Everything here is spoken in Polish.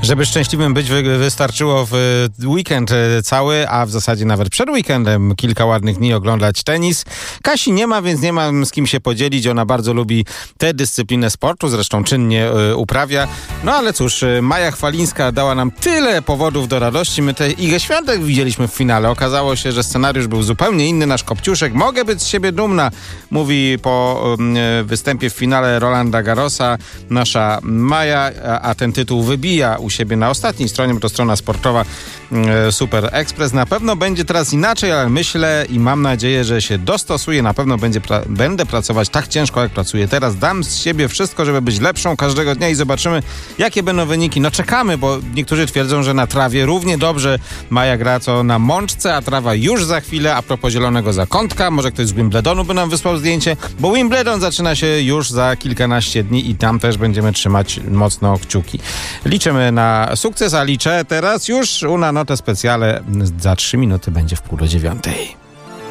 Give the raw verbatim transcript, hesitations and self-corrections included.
Żeby szczęśliwym być, wy- wystarczyło w weekend cały, a w zasadzie nawet przed weekendem kilka ładnych dni oglądać tenis. Kasi nie ma, więc nie mam z kim się podzielić. Ona bardzo lubi tę dyscyplinę sportu, zresztą czynnie y, uprawia. No ale cóż, Maja Chwalińska dała nam tyle powodów do radości. My tę Igę Świątek widzieliśmy w finale. Okazało się, że scenariusz był zupełnie inny. Nasz Kopciuszek, mogę być z siebie dumna, mówi po y, występie w finale Rolanda Garrosa nasza Maja, a, a ten tytuł wybija u siebie na ostatniej stronie, bo to strona sportowa y, Super Express. Na pewno będzie teraz inaczej, ale myślę i mam nadzieję, że się dostosuję. Na pewno będzie pra- będę pracować tak ciężko, jak pracuję teraz. Dam z siebie wszystko, żeby być lepszą każdego dnia i zobaczymy, jakie będą wyniki. No czekamy, bo niektórzy twierdzą, że na trawie równie dobrze Maja gra co na mączce, a trawa już za chwilę. A propos zielonego zakątka, może ktoś z Wimbledonu by nam wysłał zdjęcie, bo Wimbledon zaczyna się już za kilkanaście dni i tam też będziemy trzymać mocno kciuki. Liczymy na sukces, a liczę teraz już una notę specjale. Za trzy minuty będzie w pół do dziewiątej.